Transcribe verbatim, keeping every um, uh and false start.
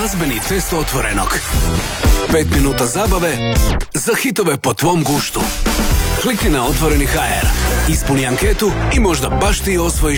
Glazbeni test Otvorenog. Pet minuta zabave za hitove po tvom guštu. Klikni na Otvoreni ha er, ispuni anketu i možda baš ti osvojiš